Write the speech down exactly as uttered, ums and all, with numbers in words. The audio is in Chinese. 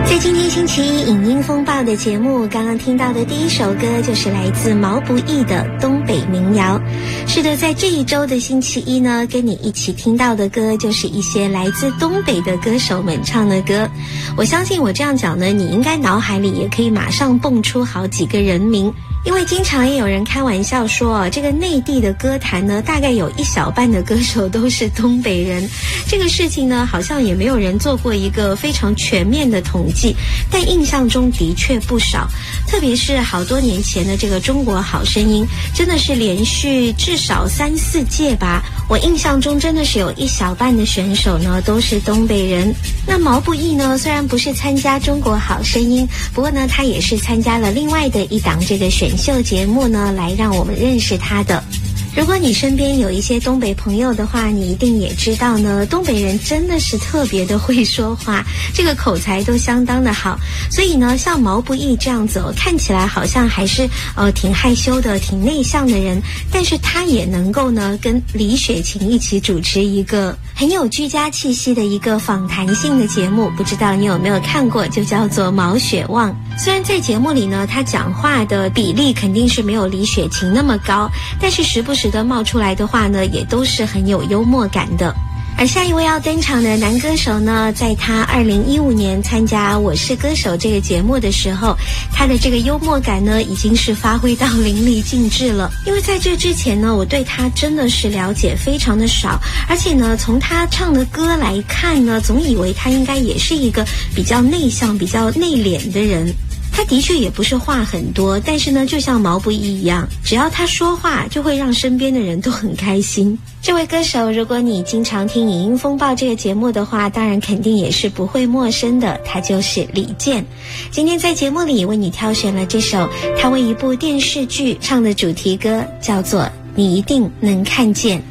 在今天星期一影音风暴的节目，刚刚听到的第一首歌就是来自毛不易的东北民谣。是的，在这一周的星期一呢，跟你一起听到的歌就是一些来自东北的歌手们唱的歌。我相信我这样讲呢，你应该脑海里也可以马上蹦出好几个人名。因为经常也有人开玩笑说，这个内地的歌坛呢，大概有一小半的歌手都是东北人。这个事情呢，好像也没有人做过一个非常全面的统计，但印象中的确不少。特别是好多年前的这个中国好声音，真的是连续至少三四届吧，我印象中真的是有一小半的选手呢都是东北人。那毛不易呢，虽然不是参加中国好声音，不过呢他也是参加了另外的一档这个选秀节目呢，来让我们认识他的。如果你身边有一些东北朋友的话，你一定也知道呢，东北人真的是特别的会说话，这个口才都相当的好。所以呢，像毛不易这样子哦，看起来好像还是呃挺害羞的、挺内向的人，但是他也能够呢跟李雪琴一起主持一个很有居家气息的一个访谈性的节目，不知道你有没有看过，就叫做《毛血旺》。虽然在节目里呢，他讲话的比例肯定是没有李雪琴那么高，但是时不时的冒出来的话呢，也都是很有幽默感的。而下一位要登场的男歌手呢，在他二零一五年参加《我是歌手》这个节目的时候，他的这个幽默感呢，已经是发挥到淋漓尽致了。因为在这之前呢，我对他真的是了解非常的少，而且呢，从他唱的歌来看呢，总以为他应该也是一个比较内向、比较内敛的人。他的确也不是话很多，但是呢，就像毛不易一样，只要他说话，就会让身边的人都很开心。这位歌手，如果你经常听影音风暴这个节目的话，当然肯定也是不会陌生的，他就是李健。今天在节目里为你挑选了这首他为一部电视剧唱的主题歌，叫做《你一定能看见》。